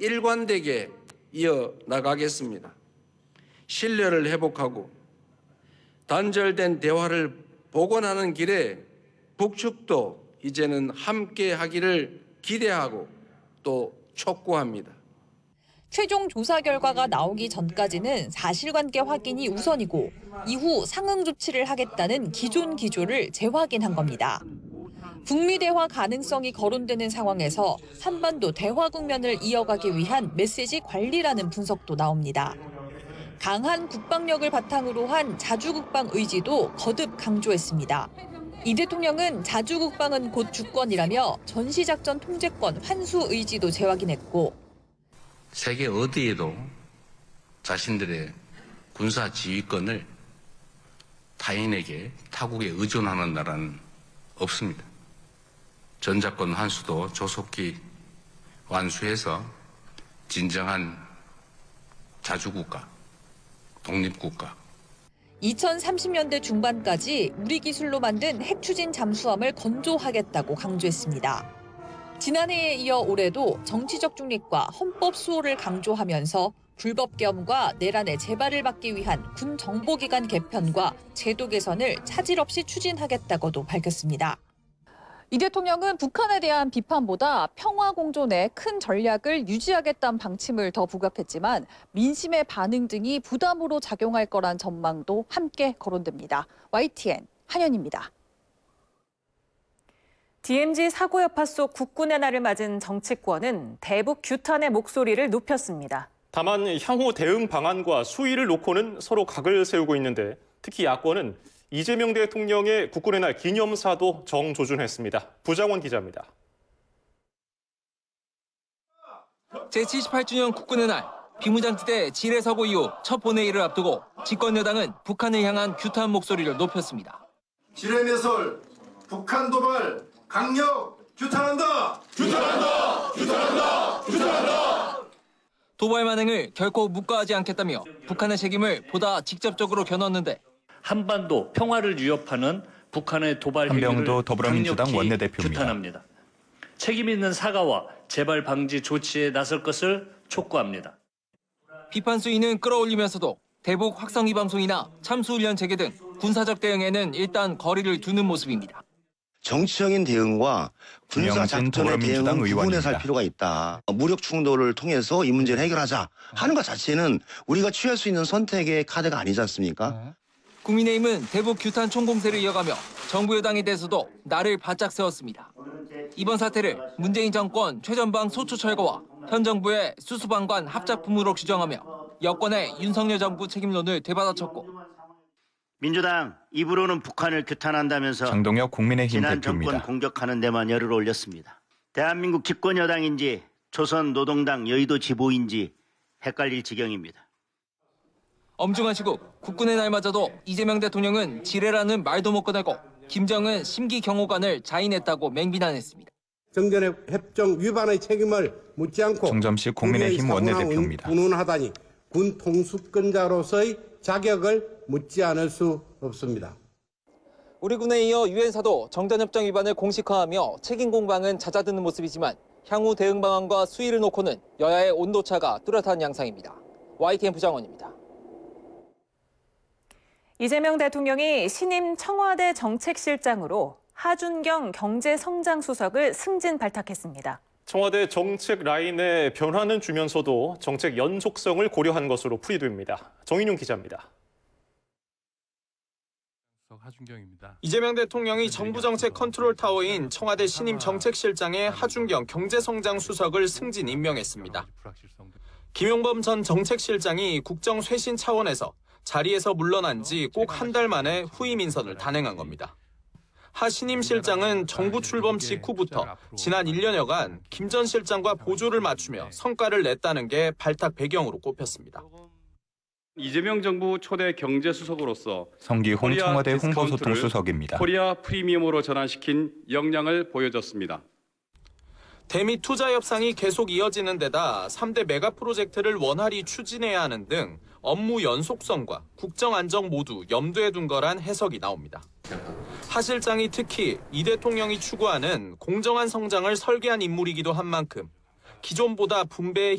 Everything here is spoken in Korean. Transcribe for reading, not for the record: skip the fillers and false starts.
일관되게 이어나가겠습니다. 신뢰를 회복하고 단절된 대화를 복원하는 길에 북측도 이제는 함께 하기를 기대하고 또 촉구합니다. 최종 조사 결과가 나오기 전까지는 사실관계 확인이 우선이고 이후 상응 조치를 하겠다는 기존 기조를 재확인한 겁니다. 북미 대화 가능성이 거론되는 상황에서 한반도 대화 국면을 이어가기 위한 메시지 관리라는 분석도 나옵니다. 강한 국방력을 바탕으로 한 자주국방 의지도 거듭 강조했습니다. 이 대통령은 자주국방은 곧 주권이라며 전시작전 통제권 환수 의지도 재확인했고 세계 어디에도 자신들의 군사 지휘권을 타인에게 타국에 의존하는 나라는 없습니다. 전자권 환수도 조속히 완수해서 진정한 자주국가, 독립국가. 2030년대 중반까지 우리 기술로 만든 핵추진 잠수함을 건조하겠다고 강조했습니다. 지난해에 이어 올해도 정치적 중립과 헌법 수호를 강조하면서 불법 계엄과 내란의 재발을 막기 위한 군 정보기관 개편과 제도 개선을 차질 없이 추진하겠다고도 밝혔습니다. 이 대통령은 북한에 대한 비판보다 평화 공존의 큰 전략을 유지하겠다는 방침을 더 부각했지만 민심의 반응 등이 부담으로 작용할 거란 전망도 함께 거론됩니다. YTN 한현입니다. DMZ 사고 여파 속 국군의 날을 맞은 정치권은 대북 규탄의 목소리를 높였습니다. 다만 향후 대응 방안과 수위를 놓고는 서로 각을 세우고 있는데 특히 야권은 이재명 대통령의 국군의 날 기념사도 정조준했습니다. 부장원 기자입니다. 제78주년 국군의 날, 비무장지대 지뢰 서고 이후 첫 본회의를 앞두고 집권 여당은 북한을 향한 규탄 목소리를 높였습니다. 지뢰 매설, 북한 도발, 강력 규탄한다! 규탄한다! 규탄한다! 규탄한다! 도발 만행을 결코 묵과하지 않겠다며 북한의 책임을 보다 직접적으로 겨눴는데 한반도 평화를 위협하는 북한의 도발 행위를 한병도 더불어민주당 강력히 원내대표입니다. 규탄합니다. 책임 있는 사과와 재발 방지 조치에 나설 것을 촉구합니다. 비판 수위는 끌어올리면서도 대북 확성기 방송이나 참수훈련 재개 등 군사적 대응에는 일단 거리를 두는 모습입니다. 정치적인 대응과 군사작전의 대응은 구분해서 할 의원입니다. 필요가 있다. 무력 충돌을 통해서 이 문제를 해결하자 하는 것 자체는 우리가 취할 수 있는 선택의 카드가 아니지 않습니까? 국민의힘은 대북 규탄 총공세를 이어가며 정부 여당에 대해서도 날을 바짝 세웠습니다. 이번 사태를 문재인 정권 최전방 소추 철거와 현 정부의 수수방관 합작품으로 규정하며 여권의 윤석열 정부 책임론을 되받아쳤고 민주당 입으로는 북한을 규탄한다면서 장동혁 국민의힘 지난 대표입니다. 정권 공격하는 데만 열을 올렸습니다. 대한민국 집권 여당인지 조선 노동당 여의도 지보인지 헷갈릴 지경입니다. 엄중한 시국, 국군의 날마저도 이재명 대통령은 지뢰라는 말도 못 꺼내고 김정은 심기경호관을 자인했다고 맹비난했습니다. 정전의 협정 위반의 책임을 묻지 않고 정점식 국민의힘 원내대표입니다. 운운하다니 군 통수권자로서의 자격을 묻지 않을 수 없습니다. 우리 군에 이어 유엔사도 정전협정 위반을 공식화하며 책임 공방은 잦아드는 모습이지만 향후 대응 방안과 수위를 놓고는 여야의 온도차가 뚜렷한 양상입니다. YTN 부장원입니다. 이재명 대통령이 신임 청와대 정책실장으로 하준경 경제성장수석을 승진 발탁했습니다. 청와대 정책 라인에 변화는 주면서도 정책 연속성을 고려한 것으로 풀이됩니다. 정인용 기자입니다. 이재명 대통령이 정부 정책 컨트롤 타워인 청와대 신임 정책실장에 하준경 경제성장수석을 승진 임명했습니다. 김용범 전 정책실장이 국정 쇄신 차원에서 자리에서 물러난 지 꼭 한 달 만에 후임 인선을 단행한 겁니다. 하 신임 실장은 정부 출범 직후부터 지난 1년여간 김 전 실장과 보조를 맞추며 성과를 냈다는 게 발탁 배경으로 꼽혔습니다. 이재명 정부 초대 경제수석으로서 성기훈 청와대 홍보소통수석입니다. 코리아 프리미엄으로 전환시킨 역량을 보여줬습니다. 대미 투자 협상이 계속 이어지는 데다 3대 메가 프로젝트를 원활히 추진해야 하는 등 업무 연속성과 국정 안정 모두 염두에 둔 거란 해석이 나옵니다. 하 실장이 특히 이 대통령이 추구하는 공정한 성장을 설계한 인물이기도 한 만큼 기존보다 분배에